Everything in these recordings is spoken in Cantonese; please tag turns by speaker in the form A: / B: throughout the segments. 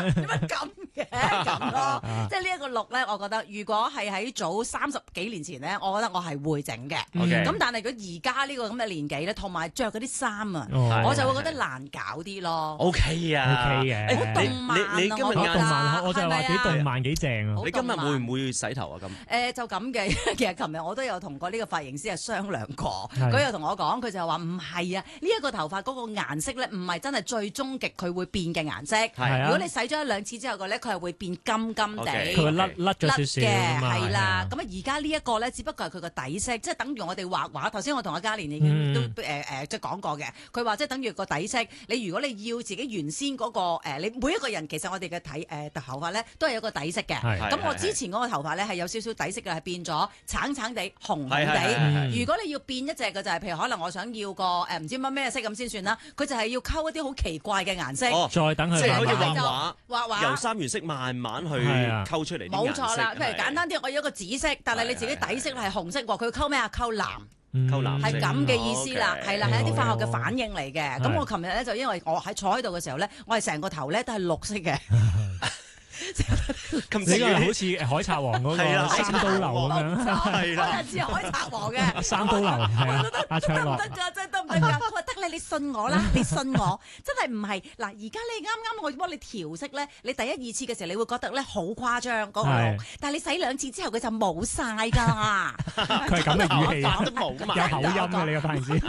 A: 點解咁嘅咁咯？即係呢一個 look 咧，我覺得如果係喺早30幾年前咧，我覺得我係會整嘅。咁但係如果而家呢個咁嘅年紀咧，同埋着嗰啲衫啊，我就會覺得難搞啲咯。
B: OK 啊
C: ，OK 嘅，
A: 好動漫啊！
B: 你今日
A: 我覺得
C: 我就係話幾動漫幾正啊！
B: 你今日會唔會洗頭啊？咁
A: 就咁嘅。其實琴日我都有同過呢個髮型師係商量過，佢又同我講，佢就話唔係啊，呢一個頭髮嗰個顏色咧，唔係真係最終極佢會變嘅顏色。如果你洗咗1-2次之後嘅咧，佢係會變金金地，
C: 佢會甩咗少少
A: 嘅，係啦。咁啊，而家呢一個咧，只不過係佢個底色，即係等於我哋畫畫。頭先我同阿嘉蓮已經都即係講過嘅，佢話即係等於個底色。你如果你要自己原先嗰個你每一個人其實我哋嘅頭髮咧都係有個底色嘅。咁我之前嗰個頭髮咧係有少少底色嘅，係變咗橙橙地、紅紅地。如果你要變一隻嘅就係，譬如可能我想要個唔知乜咩色咁先算啦。佢就係要溝一啲好奇怪嘅顏色，
C: 再等佢
B: 即係好似
A: 畫畫
B: 由三原色慢慢去溝出嚟。
A: 冇錯啦，譬如簡單啲，我要一個紫色，但係你自己底色係紅色喎，佢要溝咩啊？溝藍。
B: 溝藍
A: 係咁嘅意思啦，係啦，係一啲化學嘅反應嚟嘅。咁我琴日咧就因為我坐喺度嘅時候咧，我係成個頭咧都係綠色嘅。
C: 你個好似海賊王嗰個三刀流咁樣，
A: 係啦，似海賊王嘅
C: 三刀流，係啊，阿卓樂
A: 得唔得㗎？真係得唔得㗎？佢話得你信我啦，你信我，真係唔係嗱。而家你啱啱我幫你調色咧，你第1、2次嘅時候，你會覺得咧好誇張嗰個綠，但係你洗2次之後，佢就冇晒㗎。
C: 佢係咁嘅語氣，有口音嘅你個髮型師。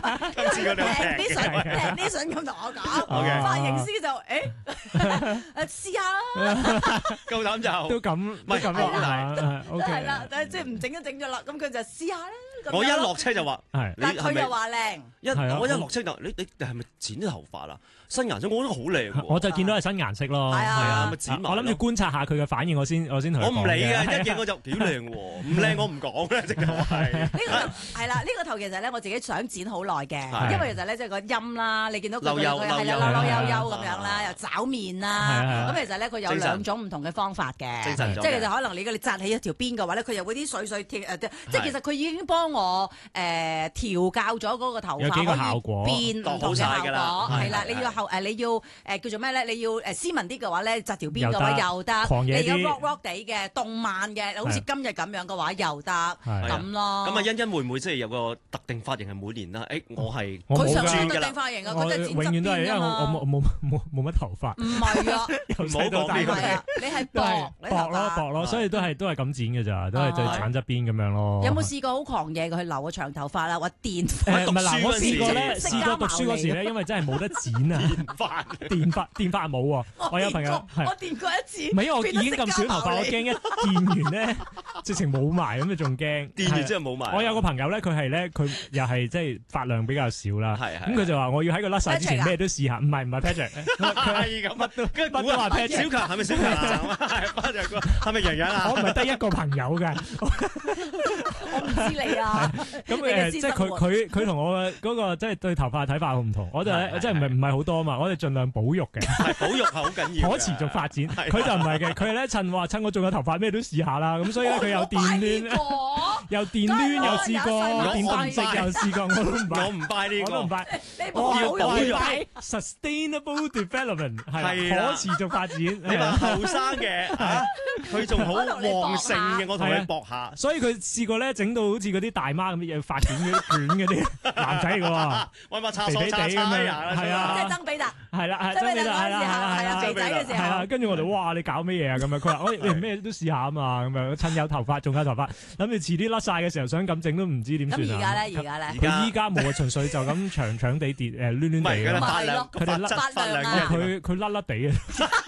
A: 聽啲信咁同我講，髮型師就試下啦。
B: 夠膽就
C: 都咁，唔係咁咯，
A: 係啦，即係唔整都整咗啦，咁佢就試下啦。
B: 我一落車就話，
A: 但佢又話靚，
B: 我一落車就你係咪剪啲頭髮啊？新顏色我覺得好靚喎。
C: 我就見到係新顏色咯，
A: 係啊，
B: 咪剪埋。
C: 我諗住觀察下佢嘅反應，我先同佢講。
B: 我唔理嘅，一見我就幾靚喎，唔靚我唔講啦，直頭係。
A: 呢個係啦，呢個頭其實咧我自己想剪好耐嘅，因為其實咧即係個音啦，你見到佢係啦，溜咁樣啦，又爪面啦，咁其實咧佢有2種唔同嘅方法嘅，即係其實可能你紮起一條辮嘅話咧，佢又會啲水即係其實佢已經幫我調教咗嗰個頭髮，
C: 有幾個效果，
A: 變唔同嘅效果，係啦，你要叫做咩咧？你要斯文啲嘅話咧，紮條辮嘅話又得，你要 rock 地嘅動漫嘅，好似今日咁樣嘅話又得咁咯。
B: 咁啊，欣欣會唔會即係有個特定髮型係每年啦？我係
A: 佢想轉特定髮型啊，佢就剪側邊㗎嘛。
C: 永遠都係因為我冇乜頭髮。
A: 唔係啊，
C: 由細到大
A: 你係薄
C: 咯，所以都係咁剪嘅咋，都係對鏟側邊咁樣咯。
A: 有冇試過好狂野佢留個長頭髮啦，或電？
C: 唔係嗱，我試過讀書嗰時咧，因為真係冇得剪啊。電髮冇喎，我有朋友
A: 我電過一次，
C: 唔係因為我已經咁少頭髮，我驚一電完咧，直情冇埋咁就仲驚。
B: 電完之後冇埋。
C: 我有個朋友咧，佢又係即係髮量比較少啦，咁佢就話我要喺佢甩晒之前咩都試下，唔係 Patrick，佢係咁乜都估到話 Patrick，
B: 小強係咪小強啊？係咪洋洋啊？
C: 我唔係得一個朋友嘅，
A: 我唔知你啊。
C: 咁即係佢同我嗰個即係對頭髮嘅睇法好唔同，我就即係唔係好多嘛，我哋盡量保育嘅，
B: 保育係好緊要，
C: 可持續發展。佢就唔係嘅，佢係咧趁我仲有頭髮咩都試下啦，咁所以咧佢有電攣，又電攣又試過，電髮色又試過，
B: 我唔拜呢個，
C: 我唔拜，
A: 我
C: 要保育 sustainable development 係可持續發展。
B: 你話後生嘅佢仲好旺盛嘅，我同你搏下。
C: 所以佢試過咧整到好似嗰啲大媽咁嘅髮捲嗰啲捲嗰啲男仔嚟㗎喎，
B: 喂嘛叉
C: 地地咁樣，係啊，
A: 即係曾比特，
C: 係啦，曾比特係啦，
A: 肥仔嘅時候，
C: 係啦，跟住我哋哇你搞咩嘢啊咁樣，佢話你咩都試下啊嘛，咁樣趁有頭髮仲有頭髮，諗住遲啲甩晒嘅時候想咁整都唔知點算。
A: 咁而家咧，
C: 佢依家冇啊，純粹就咁長長地攣攣地嘅，
B: 佢哋
A: 髮量啊，
C: 佢甩甩地嘅。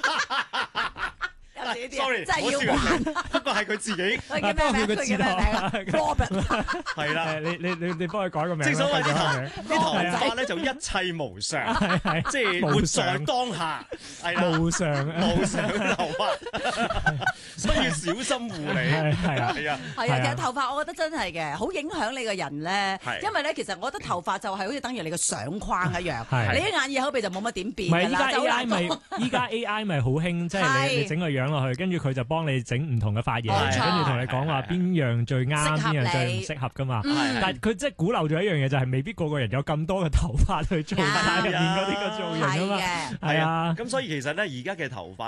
B: sorry，
A: 真係要玩，
B: 不過係佢自己。
A: 幫佢個字頭
B: 係啦，
C: 你幫佢改個名。
B: 正所謂啲頭髮咧就一切無常，即係活在當下，係啦，
C: 無常
B: 頭髮，所以要小心護理。
C: 係啊，
A: 係啊，其實頭髮我覺得真係嘅，好影響你個人咧。因為咧，其實我覺得頭髮就係好似等於你個相框一樣，你一眼耳口鼻就冇乜點變㗎啦。
C: 依家 AI 咪好興，即係你整個樣落去，跟住佢就幫你整唔同嘅髮型，跟住同你講話邊樣最啱，邊樣最唔適合噶嘛。但係佢即係鼓漏咗一樣嘢，就係未必個個人有咁多嘅頭髮去做入面嗰啲個造型啊嘛。係啊，
B: 咁所以其實咧，而家嘅頭髮